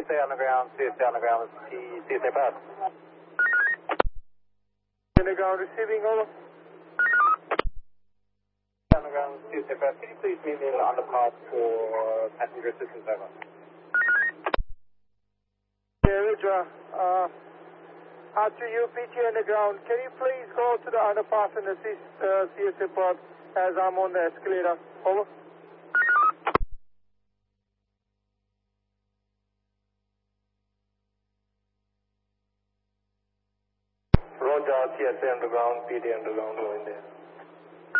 CSA underground, CSA pass. Underground receiving, over. Underground, CSA pass. Can you please meet me on the path for passenger assistance over? Yeah, Roger. After you, PT Underground, can you please go to the underpass and assist CSA pod as I'm on the escalator? Over. Roger, CSA underground, PD underground, going there.